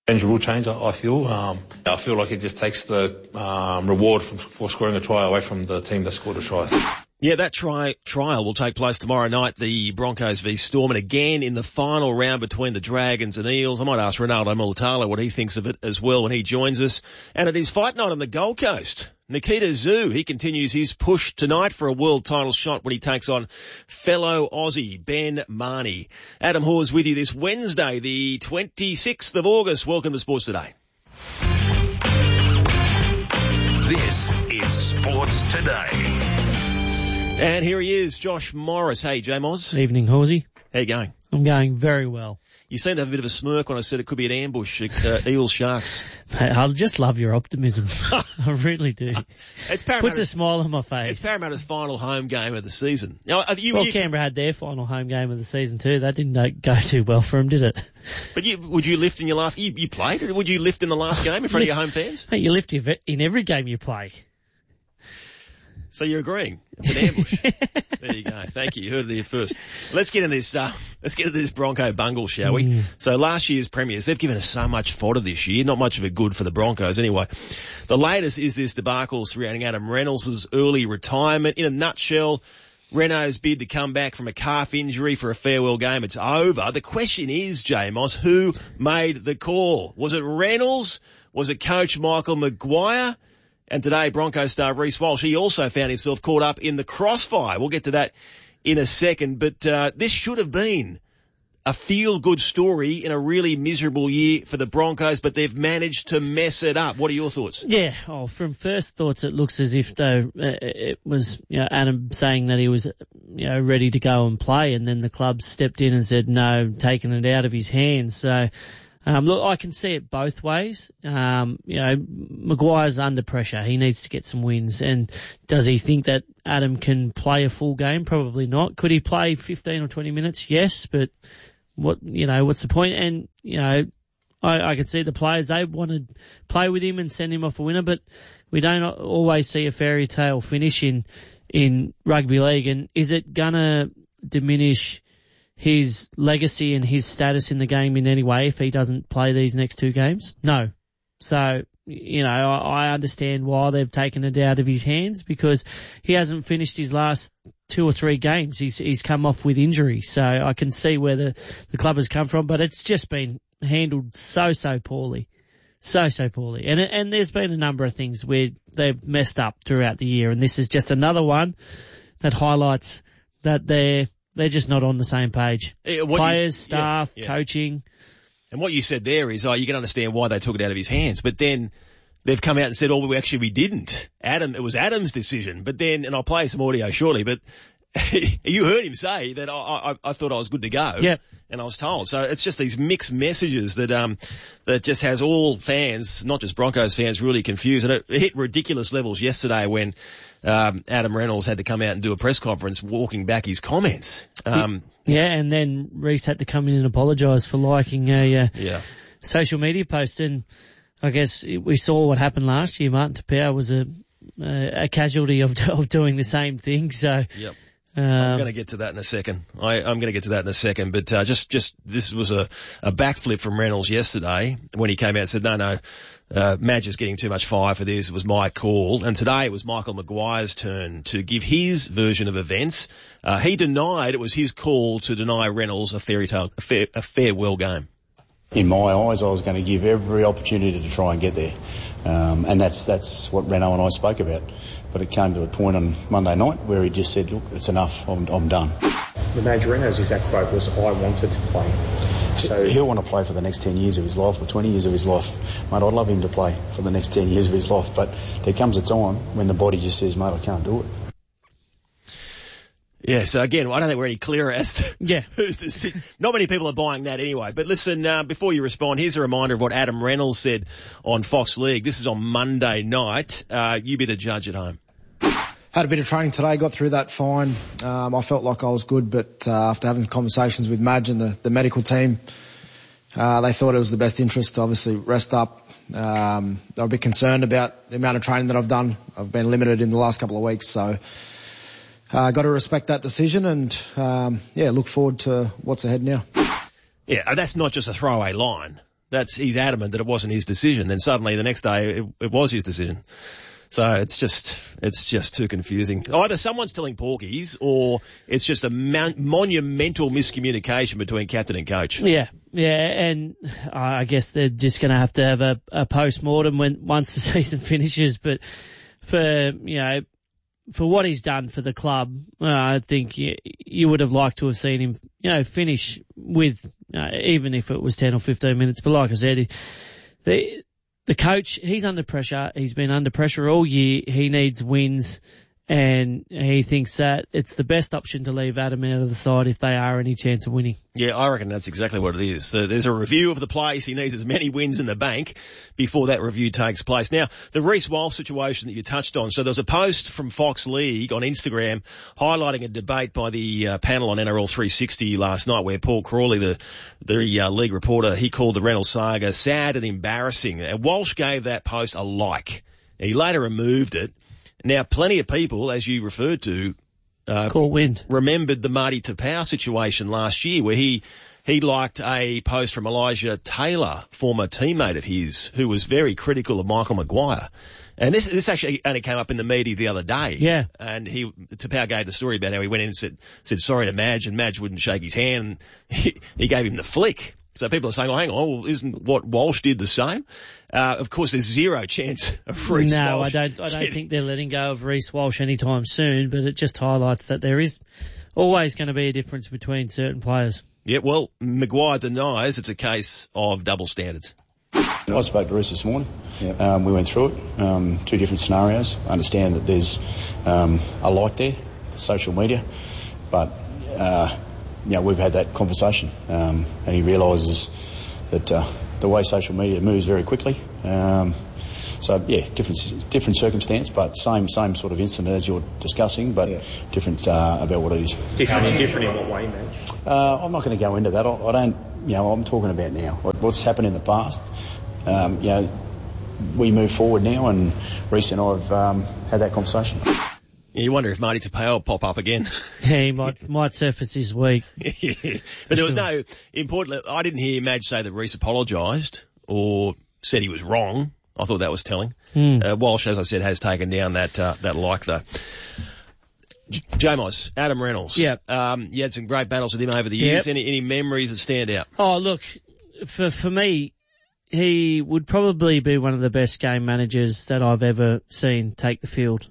Will change, I feel. I feel like it just takes the reward for scoring a try away from the team that scored a try. Yeah, that trial will take place tomorrow night, the Broncos v Storm, and again in the final round between the Dragons and Eels. I might ask Ronaldo Mulatalo what he thinks of it as well when he joins us. And it is fight night on the Gold Coast. Nikita Tszyu, he continues his push tonight for a world title shot when he takes on fellow Aussie Ben Marnie. Adam Hawes with you this Wednesday, the 26th of August. Welcome to Sports Today. This is Sports Today. And here he is, Josh Morris. Hey, J-Moz. Evening, Horsey. How you going? I'm going very well. You seem to have a bit of a smirk when I said it could be an ambush, Eels Sharks. Mate, I just love your optimism. I really do. It's puts a smile on my face. It's Parramatta's final home game of the season. Now, Canberra had their final home game of the season too. That didn't go too well for them, did it? But would you lift in your last? You played? Would you lift in the last game in front of your home fans? Mate, you lift in every game you play. So you're agreeing? It's an ambush. There you go. Thank you. You heard it here first. Let's get into this. Let's get into this Bronco bungle, shall we? So last year's premiers, they've given us so much fodder this year. Not much of it good for the Broncos, anyway. The latest is this debacle surrounding Adam Reynolds' early retirement. In a nutshell, Reynolds' bid to come back from a calf injury for a farewell game. It's over. The question is, J-Moz, who made the call? Was it Reynolds? Was it Coach Michael Maguire? And today, Broncos star Reece Walsh, he also found himself caught up in the crossfire. We'll get to that in a second. But this should have been a feel-good story in a really miserable year for the Broncos, but they've managed to mess it up. What are your thoughts? Yeah, from first thoughts, it looks as if though it was Adam saying that he was ready to go and play, and then the club stepped in and said no, taking it out of his hands. So. Look, I can see it both ways. Maguire's under pressure. He needs to get some wins. And does he think that Adam can play a full game? Probably not. Could he play 15 or 20 minutes? Yes, but what's the point? And, I could see the players, they want to play with him and send him off a winner, but we don't always see a fairy tale finish in rugby league. And is it gonna diminish his legacy and his status in the game in any way if he doesn't play these next two games? No. So, I understand why they've taken it out of his hands because he hasn't finished his last 2 or 3 games. He's come off with injury. So I can see where the club has come from, but it's just been handled so poorly. So poorly. And there's been a number of things where they've messed up throughout the year, and this is just another one that highlights that they're just not on the same page. Players, staff, coaching. And what you said there is, you can understand why they took it out of his hands. But then they've come out and said, we didn't. It was Adam's decision. But then, and I'll play some audio shortly, but you heard him say that I thought I was good to go. Yeah. And I was told. So it's just these mixed messages that just has all fans, not just Broncos fans, really confused. And it hit ridiculous levels yesterday when Adam Reynolds had to come out and do a press conference walking back his comments. And then Reece had to come in and apologise for liking a social media post. And I guess we saw what happened last year. Martin Tapau was a casualty of doing the same thing. So. Yep. I'm going to get to that in a second. I'm going to get to that in a second, but just this was a backflip from Reynolds yesterday when he came out and said, no, Madge is getting too much fire for this. It was my call. And today it was Michael Maguire's turn to give his version of events. He denied it was his call to deny Reynolds a farewell game. In my eyes, I was going to give every opportunity to try and get there. And that's what Reno and I spoke about. But it came to a point on Monday night where he just said, look, it's enough, I'm done. The Major Reno's exact quote was, I wanted to play. So he'll want to play for the next 10 years of his life or 20 years of his life. Mate, I'd love him to play for the next 10 years of his life. But there comes a time when the body just says, mate, I can't do it. Yeah, so again, I don't think we're any clearer as to who's to sit. Not many people are buying that anyway. But listen, before you respond, here's a reminder of what Adam Reynolds said on Fox League. This is on Monday night. You be the judge at home. Had a bit of training today, got through that fine. I felt like I was good, but after having conversations with Madge and the medical team, they thought it was the best interest to obviously rest up. They were a bit concerned about the amount of training that I've done. I've been limited in the last couple of weeks, so got to respect that decision and look forward to what's ahead now. Yeah, that's not just a throwaway line. he's adamant that it wasn't his decision. Then suddenly the next day it was his decision. So it's just too confusing. Either someone's telling porkies or it's just a monumental miscommunication between captain and coach. Yeah, and I guess they're just going to have a post-mortem once the season finishes. But for what he's done for the club, I think you would have liked to have seen him, finish with, even if it was 10 or 15 minutes. But like I said, the coach, he's under pressure. He's been under pressure all year. He needs wins, and he thinks that it's the best option to leave Adam out of the side if they are any chance of winning. Yeah, I reckon that's exactly what it is. So there's a review of the place. He needs as many wins in the bank before that review takes place. Now, the Reece Walsh situation that you touched on. So there was a post from Fox League on Instagram highlighting a debate by the panel on NRL 360 last night where Paul Crawley, the league reporter, he called the Reynolds saga sad and embarrassing. And Walsh gave that post a like. He later removed it. Now, plenty of people, as you referred to, caught wind. Remembered the Marty Tapau situation last year where he liked a post from Elijah Taylor, former teammate of his, who was very critical of Michael Maguire. And this actually only came up in the media the other day. Yeah. And Tapau gave the story about how he went in and said sorry to Madge, and Madge wouldn't shake his hand. He gave him the flick. So people are saying, hang on, well, isn't what Walsh did the same? Of course, there's zero chance of Reece Walsh. No, I don't think they're letting go of Reece Walsh anytime soon, but it just highlights that there is always going to be a difference between certain players. Yeah, well, Maguire denies it's a case of double standards. I spoke to Reece this morning. Yeah. We went through it, two different scenarios. I understand that there's a light there, social media, but we've had that conversation, and he realises that the way social media moves very quickly. Different circumstance, but same sort of incident as you're discussing, but different about what it is. Different in what way, Madge? I'm not going to go into that. I don't. I'm talking about now. What's happened in the past. We move forward now, and Reece and I have had that conversation. Yeah, you wonder if Marty Tapau will pop up again. Yeah, he might surface this week. Yeah. But there was no important. I didn't hear Madge say that Reece apologised or said he was wrong. I thought that was telling. Walsh, as I said, has taken down that like though. J-Moz, Adam Reynolds. Yeah. You had some great battles with him over the years. Yep. Any memories that stand out? Oh, look, for me, he would probably be one of the best game managers that I've ever seen take the field.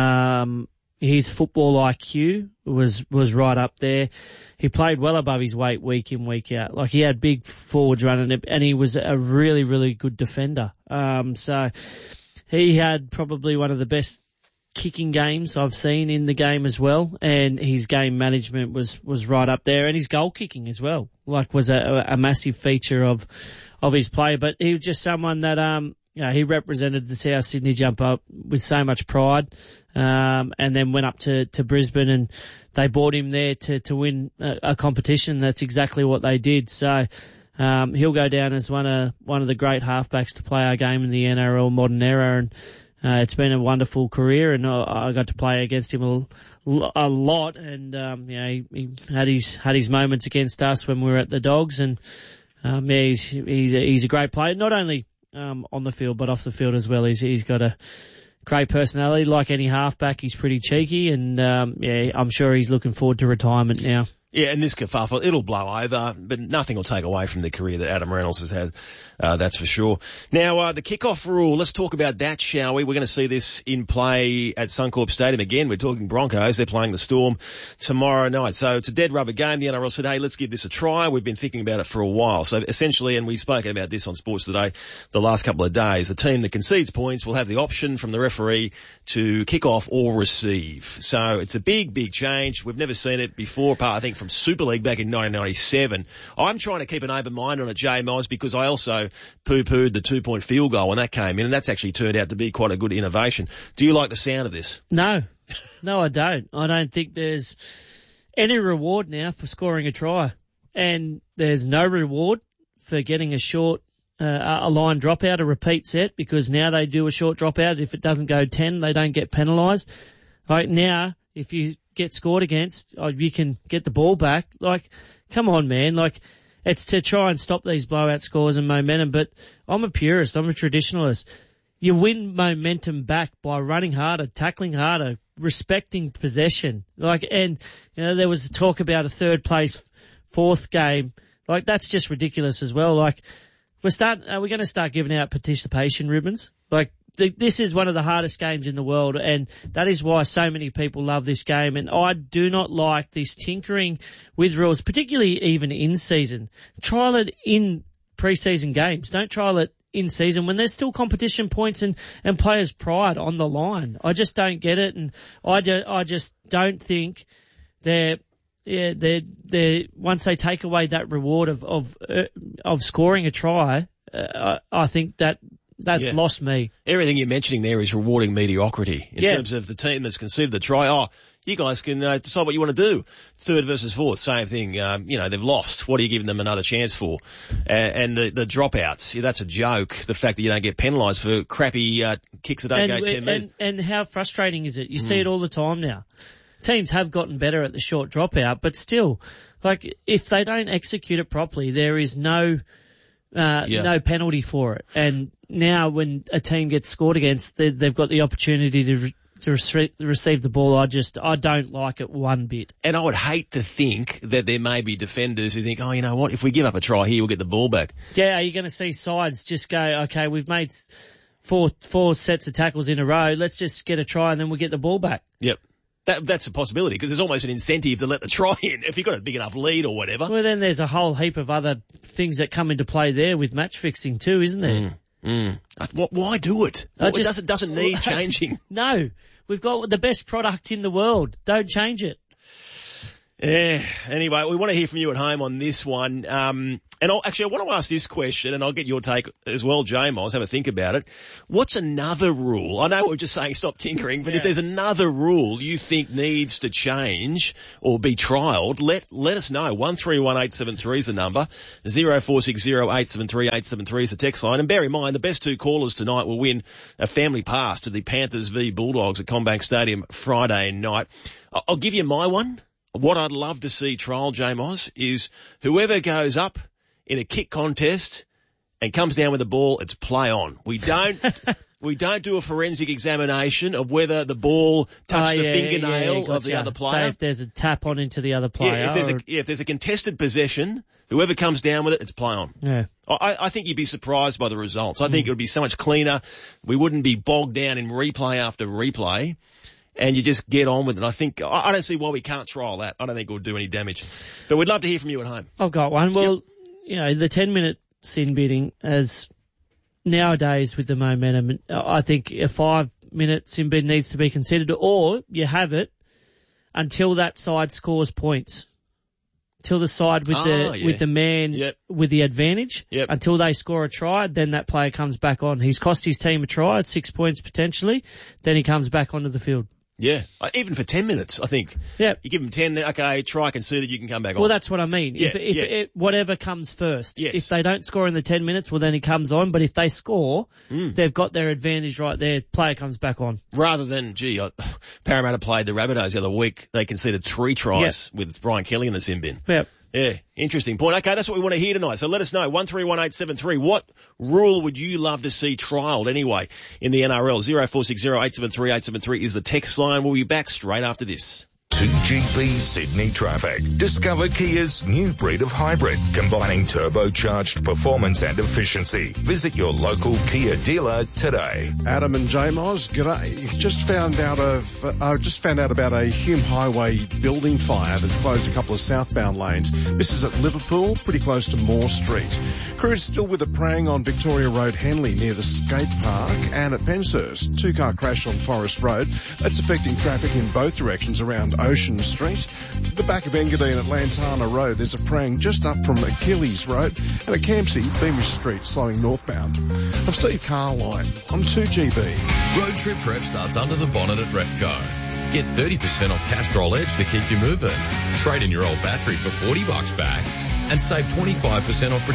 His football IQ was right up there. He played well above his weight week in, week out. Like, he had big forwards running, and he was a really, really good defender. So he had probably one of the best kicking games I've seen in the game as well, and his game management was right up there, and his goal kicking as well, was a massive feature of his play. But he was just someone that he represented the South Sydney Jumper with so much pride, and then went up to Brisbane, and they brought him there to win a competition. That's exactly what they did. So he'll go down as one of the great halfbacks to play our game in the NRL modern era, and it's been a wonderful career, and I got to play against him a lot, and he had his moments against us when we were at the Dogs, and he's a great player, not only on the field but off the field as well. He's got a great personality. Like any halfback, he's pretty cheeky, and I'm sure he's looking forward to retirement now. Yeah, and this kerfuffle, it'll blow over, but nothing will take away from the career that Adam Reynolds has had, that's for sure. Now, the kickoff rule, let's talk about that, shall we? We're going to see this in play at Suncorp Stadium again. We're talking Broncos. They're playing the Storm tomorrow night. So it's a dead rubber game. The NRL said, hey, let's give this a try. We've been thinking about it for a while. So essentially, and we've spoken about this on Sports Today the last couple of days, the team that concedes points will have the option from the referee to kick off or receive. So it's a big, big change. We've never seen it before, apart, I think, from Super League back in 1997. I'm trying to keep an open mind on it, J-Moz, because I also poo-pooed the 2-point field goal when that came in, and that's actually turned out to be quite a good innovation. Do you like the sound of this? No, I don't. I don't think there's any reward now for scoring a try, and there's no reward for getting a short a line dropout, a repeat set, because now they do a short dropout. If it doesn't go 10, they don't get penalised. Like, now, if you get scored against, you can get the ball back. Like, come on, man. Like, It's to try and stop these blowout scores and momentum. But I'm a purist. I'm a traditionalist. You win momentum back by running harder, tackling harder, respecting possession. And there was talk about a third place, fourth game. That's just ridiculous as well. Are we going to start giving out participation ribbons? This is one of the hardest games in the world, and that is why so many people love this game. And I do not like this tinkering with rules, particularly even in season. Trial it in pre-season games. Don't trial it in season when there's still competition points and players' pride on the line. I just don't get it, and I just don't think they're once they take away that reward of scoring a try, I think that's lost me. Everything you're mentioning there is rewarding mediocrity in terms of the team that's conceded the try. Oh, you guys can decide what you want to do. Third versus fourth, same thing. They've lost. What are you giving them another chance for? And the dropouts, that's a joke. The fact that you don't get penalised for crappy kicks that don't go 10 minutes. And how frustrating is it? You see it all the time now. Teams have gotten better at the short dropout, but still, if they don't execute it properly, there is no penalty for it. And now when a team gets scored against, they've got the opportunity to receive the ball. I don't like it one bit. And I would hate to think that there may be defenders who think, oh, you know what, if we give up a try here, we'll get the ball back. Yeah, are you going to see sides just go, okay, we've made four sets of tackles in a row, let's just get a try and then we'll get the ball back? Yep. That's a possibility because there's almost an incentive to let the try in if you've got a big enough lead or whatever. Well, then there's a whole heap of other things that come into play there with match fixing too, isn't there? Why do it? It doesn't need changing. No. We've got the best product in the world. Don't change it. Yeah. Anyway, we want to hear from you at home on this one. I want to ask this question, and I'll get your take as well, J-Moz. Have a think about it. What's another rule? I know we're just saying stop tinkering, but if there's another rule you think needs to change or be trialled, let us know. 131873 is the number. 0460873873 is the text line. And bear in mind, the best two callers tonight will win a family pass to the Panthers v Bulldogs at CommBank Stadium Friday night. I'll give you my one. What I'd love to see trial, J-Moz, is whoever goes up in a kick contest and comes down with the ball, it's play on. We don't do a forensic examination of whether the ball touched the fingernail of the other player. So if there's a tap on into the other player. If there's a contested possession, whoever comes down with it, it's play on. Yeah. I think you'd be surprised by the results. I think it would be so much cleaner. We wouldn't be bogged down in replay after replay. And you just get on with it. I don't see why we can't trial that. I don't think it will do any damage. But we'd love to hear from you at home. I've got one. Well, the 10-minute sin bidding as nowadays with the momentum, I think a 5-minute sin bid needs to be considered, or you have it until that side scores points. Till the side with the man with the advantage, until they score a try, then that player comes back on. He's cost his team a try at 6 points potentially, then he comes back onto the field. Yeah, even for 10 minutes, I think. Yeah. You give them 10, okay, try conceded, you can come back on. Well, that's what I mean. If whatever comes first. Yes. If they don't score in the 10 minutes, well, then he comes on. But if they score, they've got their advantage right there. Player comes back on. Rather than, Parramatta played the Rabbitohs the other week. They conceded 3 tries with Brian Kelly in the sin bin. Yep. Yeah, interesting point. Okay, that's what we want to hear tonight. So let us know, 131873. What rule would you love to see trialled anyway in the NRL? 0460873873 is the text line. We'll be back straight after this. 2GB Sydney traffic. Discover Kia's new breed of hybrid, combining turbocharged performance and efficiency. Visit your local Kia dealer today. Adam and J-Moz, g'day. Just found out about a Hume Highway building fire that's closed a couple of southbound lanes. This is at Liverpool, pretty close to Moore Street. Crews still with a prang on Victoria Road, Henley, near the skate park, and at Penshurst, 2-car crash on Forest Road. That's affecting traffic in both directions around Ocean Street. The back of Engadine at Lantana Road, there's a prang just up from Achilles Road, and at Campsie, Beamish Street, slowing northbound. I'm Steve Carline on 2GB. Road trip prep starts under the bonnet at Repco. Get 30% off Castrol Edge to keep you moving. Trade in your old battery for $40 back and save 25% off projector jump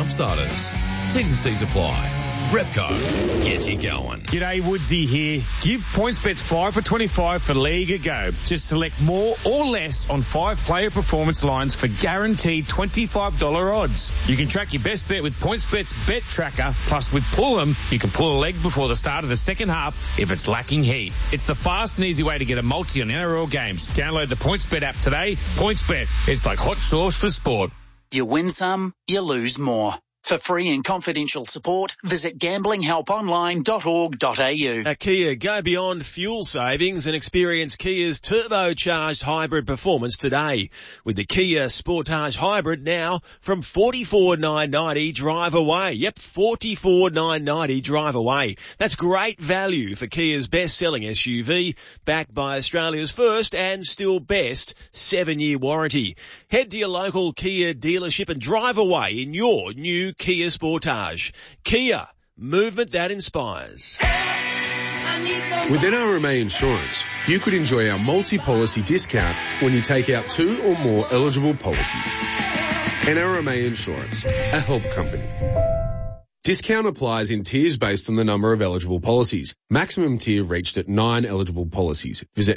starters. T's and C's apply. Repco, get you going. G'day, Woodsy here. Give PointsBets 5 for 25 for League a go. Just select more or less on 5-player performance lines for guaranteed $25 odds. You can track your best bet with PointsBet's Bet Tracker. Plus, with Pull 'em, you can pull a leg before the start of the second half if it's lacking heat. It's the fast and easy way to get a multi on NRL games. Download the PointsBet app today. PointsBet, it's like hot sauce for sport. You win some, you lose more. For free and confidential support, visit gamblinghelponline.org.au. At Kia, go beyond fuel savings and experience Kia's turbocharged hybrid performance today. With the Kia Sportage Hybrid now from $44,990 drive away. Yep, $44,990 drive away. That's great value for Kia's best-selling SUV, backed by Australia's first and still best 7-year warranty. Head to your local Kia dealership and drive away in your new Kia Sportage. Kia, movement that inspires. With NRMA Insurance, you could enjoy our multi-policy discount when you take out 2 or more eligible policies. NRMA Insurance, a help company. Discount applies in tiers based on the number of eligible policies. Maximum tier reached at 9 eligible policies. Visit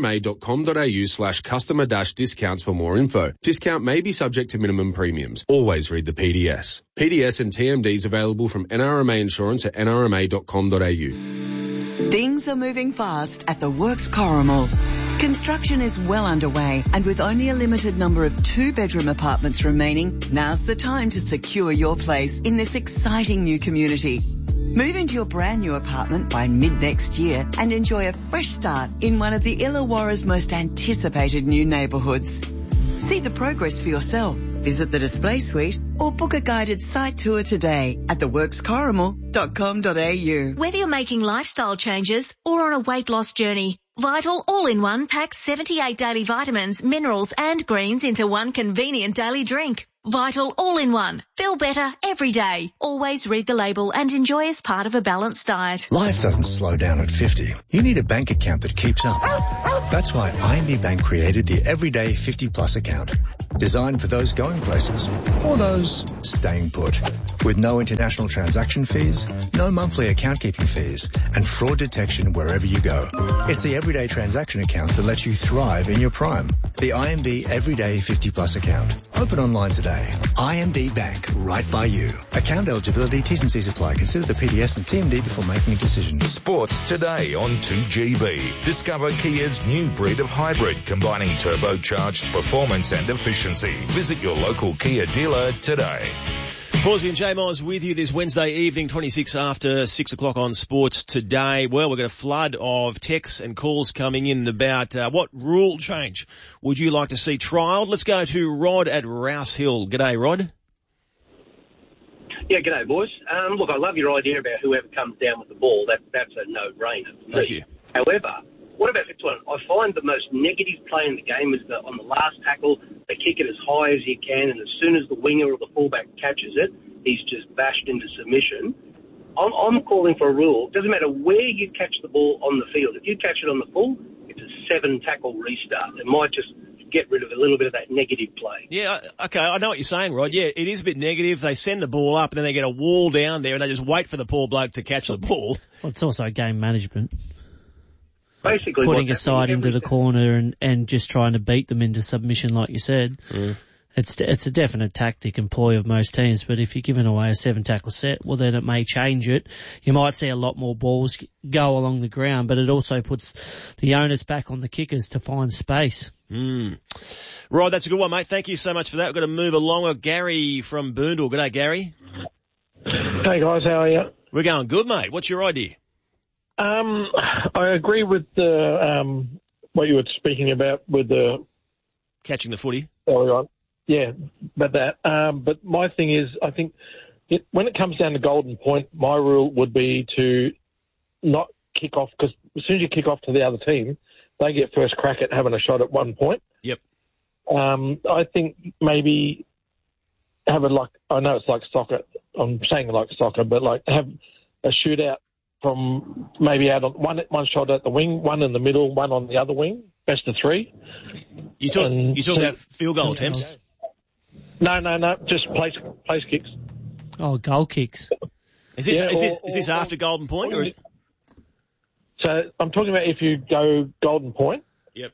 nrma.com.au/customer-discounts for more info. Discount may be subject to minimum premiums. Always read the PDS. PDS and TMDs available from NRMA Insurance at nrma.com.au. Things are moving fast at the Works Corrimal. Construction is well underway, and with only a limited number of 2-bedroom apartments remaining, now's the time to secure your place in this exciting new community. Move into your brand new apartment by mid-next year and enjoy a fresh start in one of the Illawarra's most anticipated new neighbourhoods. See the progress for yourself. Visit the display suite or book a guided site tour today at theworkscorrimal.com.au. Whether you're making lifestyle changes or on a weight loss journey, Vital All-in-One packs 78 daily vitamins, minerals and greens into one convenient daily drink. Vital All-in-One. Feel better every day. Always read the label and enjoy as part of a balanced diet. Life doesn't slow down at 50. You need a bank account that keeps up. That's why IMB Bank created the Everyday 50 Plus account. Designed for those going places or those staying put. With no international transaction fees, no monthly account keeping fees, and fraud detection wherever you go. It's the everyday transaction account that lets you thrive in your prime. The IMB Everyday 50 Plus account. Open online today. IMB Bank, right by you. Account eligibility, T's and C's apply. Consider the PDS and TMD before making a decision. Sports today on 2GB. Discover Kia's new breed of hybrid, combining turbocharged performance and efficiency. Visit your local Kia dealer today. Pawsey and J Moz with you this Wednesday evening, 26 after 6 o'clock on Sports Today. Well, we've got a flood of texts and calls coming in about what rule change would you like to see trialled. Let's go to Rod at Rouse Hill. G'day, Rod. Yeah, g'day, boys. Look, I love your idea about whoever comes down with the ball. That's a no-brainer. Thank you. However, what about this one? I find the most negative play in the game is on the last tackle, they kick it as high as you can, and as soon as the winger or the fullback catches it, he's just bashed into submission. I'm calling for a rule. It doesn't matter where you catch the ball on the field. If you catch it on the full, it's a 7-tackle restart. It might just get rid of a little bit of that negative play. Yeah, okay, I know what you're saying, Rod. Yeah, it is a bit negative. They send the ball up and then they get a wall down there and they just wait for the poor bloke to catch the ball. Well, it's also game management. Basically, putting a side into the corner and just trying to beat them into submission, like you said. Mm. It's a definite tactic and ploy of most teams, but if you're giving away a 7-tackle set, well, then it may change it. You might see a lot more balls go along the ground, but it also puts the onus back on the kickers to find space. Right, that's a good one, mate. Thank you so much for that. We've got to move along. Gary from Boondall. G'day, Gary. Hey, guys. How are you? We're going good, mate. What's your idea? I agree with the what you were speaking about with the catching the footy. Yeah, about that. But my thing is, I think when it comes down to golden point, my rule would be to not kick off, because as soon as you kick off to the other team, they get first crack at having a shot at 1 point. Yep. I think maybe have it like, I know it's like soccer. I'm saying like soccer, but like have a shootout. From maybe out on one shot at the wing, one in the middle, one on the other wing, best of 3. You talking about field goal attempts? No, just place kicks. Oh, goal kicks. Is this after Golden Point? Or? So I'm talking about if you go Golden Point. Yep.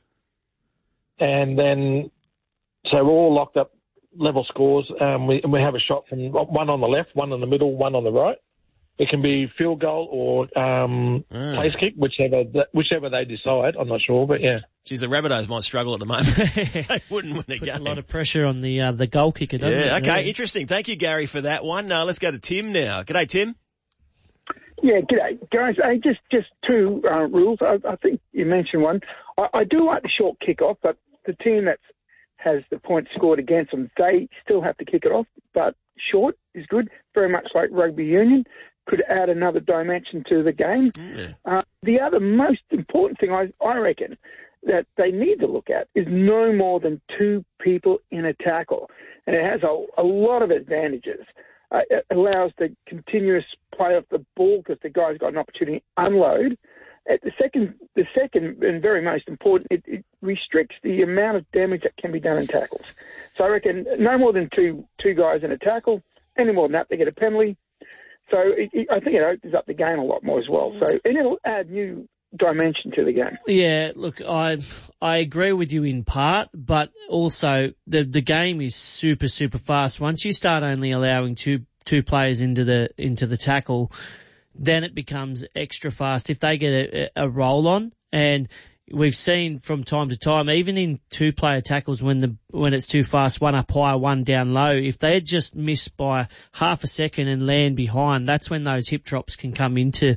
And then, so we're all locked up, level scores. We have a shot from one on the left, one in the middle, one on the right. It can be field goal or place kick, whichever they decide. I'm not sure, but yeah. Geez, the Rabbitohs might struggle at the moment. They wouldn't win the game. Puts a lot of pressure on the goal kicker, doesn't it? Yeah, okay, interesting. Thank you, Gary, for that one. Let's go to Tim now. G'day, Tim. Yeah, g'day, guys. Just two rules. I think you mentioned one. I do like the short kick-off, but the team that has the points scored against them, they still have to kick it off, but short is good, very much like rugby union. Could add another dimension to the game. Yeah. The other most important thing I reckon that they need to look at is no more than two people in a tackle. And it has a lot of advantages. It allows the continuous play of the ball because the guy's got an opportunity to unload. The second and very most important, it restricts the amount of damage that can be done in tackles. So I reckon no more than two guys in a tackle. Any more than that, they get a penalty. So I think it opens up the game a lot more as well. So and it'll add new dimension to the game. Yeah, look, I agree with you in part, but also the game is super, super fast. Once you start only allowing two players into the tackle, then it becomes extra fast if they get a roll on. And we've seen from time to time, even in two-player tackles, when it's too fast, one up high, one down low, if they just miss by half a second and land behind, that's when those hip drops can come into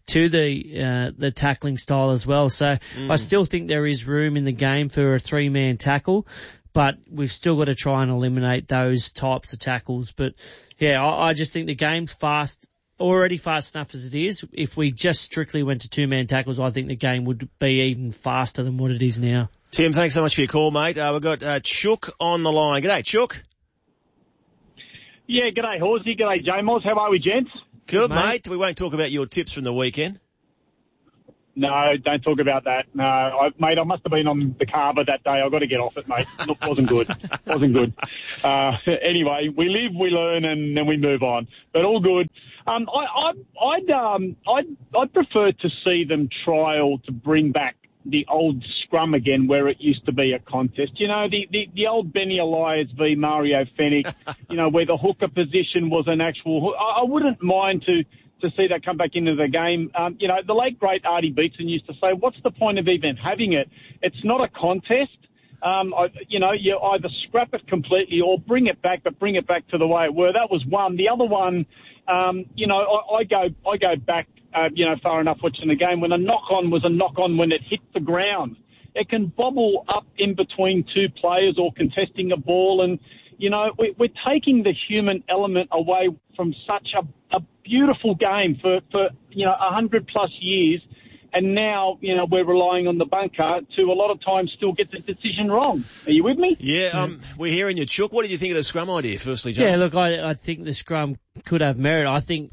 the tackling style as well. So I still think there is room in the game for a three-man tackle, but we've still got to try and eliminate those types of tackles. But yeah, I just think the game's already fast enough as it is. If we just strictly went to two-man tackles, I think the game would be even faster than what it is now. Tim, thanks so much for your call, mate. We've got Chook on the line. G'day, Chook. Yeah, g'day, Horsey. G'day, J-Moz. How are we, gents? Good, mate. We won't talk about your tips from the weekend. No, don't talk about that. No, mate, I must have been on the carver that day. I've got to get off it, mate. It wasn't good. Anyway, we live, we learn, and then we move on. But all good. I'd prefer to see them trial to bring back the old scrum again, where it used to be a contest. You know, the old Benny Elias v Mario Fenech. You know, where the hooker position was an actual. I wouldn't mind to see that come back into the game. You know, the late great Artie Beetson used to say, "What's the point of even having it? It's not a contest." You know, you either scrap it completely or bring it back, but bring it back to the way it were. That was one. The other one, you know, I go back, you know, far enough watching the game when a knock-on was a knock-on when it hit the ground. It can bobble up in between two players or contesting a ball, and, you know, we're taking the human element away from such a beautiful game for you know, 100+ years. And now, you know, we're relying on the bunker to a lot of times still get the decision wrong. Are you with me? Yeah, we're hearing you, Chook. What did you think of the scrum idea, firstly, John? Yeah, look, I think the scrum could have merit. I think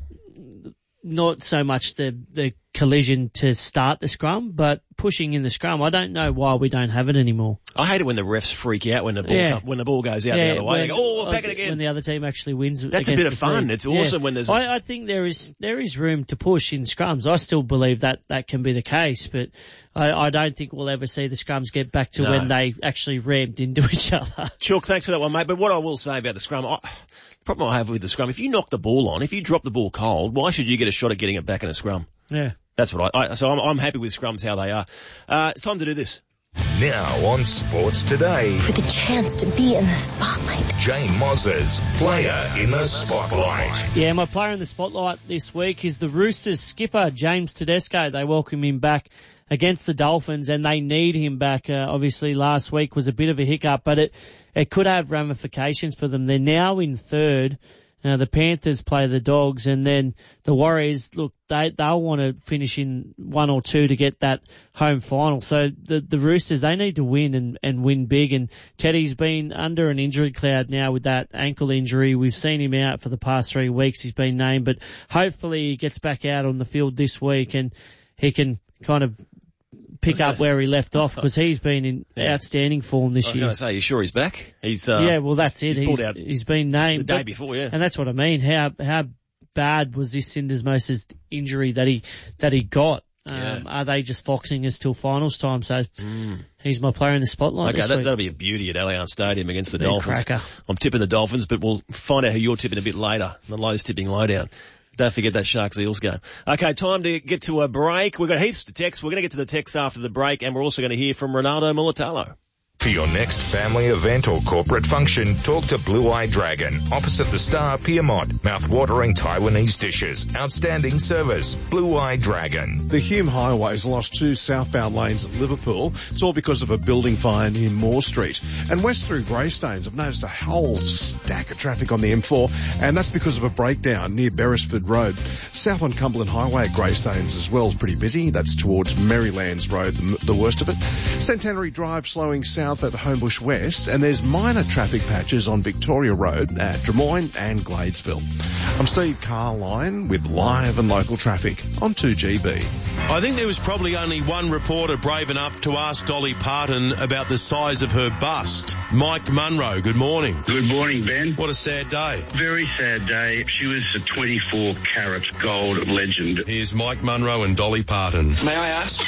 not so much the collision to start the scrum, but pushing in the scrum. I don't know why we don't have it anymore. I hate it when the refs freak out when the ball goes out the other way. They go, "Oh, back it again." When the other team actually wins. That's a bit of fun. It's awesome when there's. I think there is room to push in scrums. I still believe that can be the case, but I don't think we'll ever see the scrums get back to when they actually rammed into each other. Chook, thanks for that one, mate. But what I will say about the scrum, the problem I have with the scrum, if you knock the ball on, if you drop the ball cold, why should you get a shot at getting it back in a scrum? Yeah. That's what so I'm happy with scrums how they are. It's time to do this. Now on Sports Today. For the chance to be in the spotlight. Jane Moz's Player in the Spotlight. Yeah, my player in the spotlight this week is the Roosters skipper, James Tedesco. They welcome him back against the Dolphins, and they need him back. Obviously, last week was a bit of a hiccup, but it could have ramifications for them. They're now in third. Now, the Panthers play the Dogs, and then the Warriors, look, they'll want to finish in 1 or 2 to get that home final. So the Roosters, they need to win and win big. And Teddy's been under an injury cloud now with that ankle injury. We've seen him out for the past 3 weeks. He's been named, but hopefully he gets back out on the field this week and he can kind of pick up where he left off because he's been in outstanding form this year. I was going to say, you sure he's back? He's well, that's it. He's been named the day before, yeah. And that's what I mean. How bad was this Syndesmosis injury that he got? Are they just foxing us till finals time? So he's my player in the spotlight. Okay, that'll be a beauty at Allianz Stadium against the Dolphins. Cracker. I'm tipping the Dolphins, but we'll find out who you're tipping a bit later. The Lowe's tipping lowdown. Don't forget that Sharks-Eels game. Okay, time to get to a break. We've got heaps to text. We're going to get to the text after the break, and we're also going to hear from Ronaldo Mulitalo. For your next family event or corporate function, talk to Blue Eye Dragon, opposite the Star Piermont. Mouth-watering Taiwanese dishes, outstanding service. Blue Eye Dragon. The Hume Highway's lost 2 southbound lanes at Liverpool. It's all because of a building fire near Moore Street. And west through Greystanes, I've noticed a whole stack of traffic on the M4, and that's because of a breakdown near Beresford Road. South on Cumberland Highway at Greystanes as well is pretty busy. That's towards Marylands Road, the worst of it. Centenary Drive slowing south at Homebush West, and there's minor traffic patches on Victoria Road at Drummoyne and Gladesville. I'm Steve Carline with live and local traffic on 2GB. I think there was probably only one reporter brave enough to ask Dolly Parton about the size of her bust. Mike Munro, good morning. Good morning, Ben. What a sad day. Very sad day. She was a 24-carat gold legend. Here's Mike Munro and Dolly Parton. May I ask?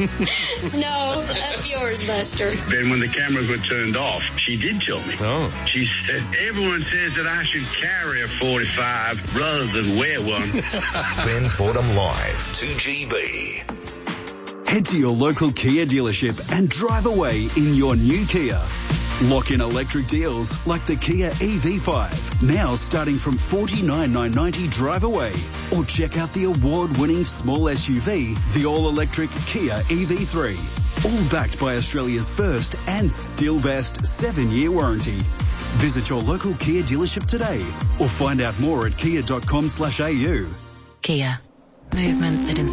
No, that's yours, Lester. Ben, when the cameras were turned off, she did tell me. Oh. She said, everyone says that I should carry a 45 rather than wear one. Ben Fordham Live, 2GB. Head to your local Kia dealership and drive away in your new Kia. Lock in electric deals like the Kia EV5, now starting from $49,990 drive away. Or check out the award-winning small SUV, the all-electric Kia EV3. All backed by Australia's first and still best 7-year warranty. Visit your local Kia dealership today or find out more at kia.com/au. Kia. Movement that